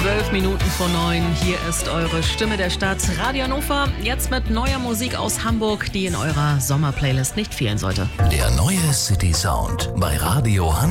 8:12 Hier ist eure Stimme der Stadt, Radio Hannover. Jetzt mit neuer Musik aus Hamburg, die in eurer Sommerplaylist nicht fehlen sollte. Der neue City Sound bei Radio Hannover.